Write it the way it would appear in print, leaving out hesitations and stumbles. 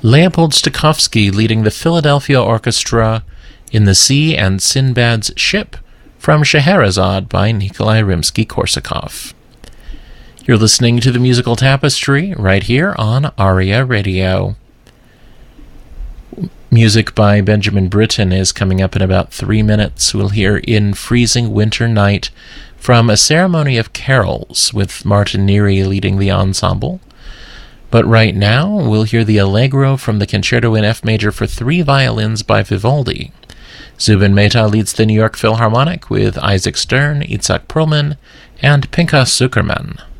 Leopold Stokowski leading the Philadelphia Orchestra in The Sea and Sinbad's Ship from Scheherazade by Nikolai Rimsky-Korsakov. You're listening to the Musical Tapestry right here on ARIA Radio. Music by Benjamin Britten is coming up in about 3 minutes. We'll hear In Freezing Winter Night from A Ceremony of Carols with Martin Neary leading the ensemble. But right now, we'll hear the Allegro from the Concerto in F major for 3 violins by Vivaldi. Zubin Mehta leads the New York Philharmonic with Isaac Stern, Itzhak Perlman, and Pinchas Zuckerman.